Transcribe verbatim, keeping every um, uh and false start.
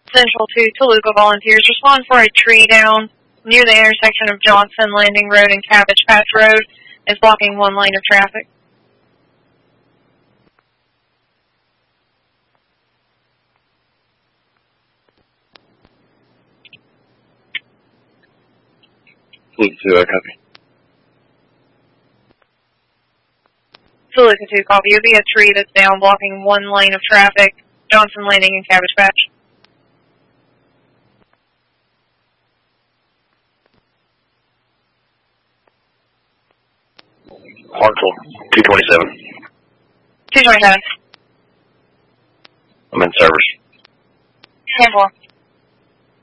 Central to Toluca volunteers respond for a tree down near the intersection of Johnson Landing Road and Cabbage Patch Road is blocking one lane of traffic. Toluca two, I copy. Toluca two, copy. It'll be a tree that's down blocking one lane of traffic, Johnson Landing and Cabbage Patch. Hartsville, two twenty-seven. two twenty-seven. I'm in service. ten four.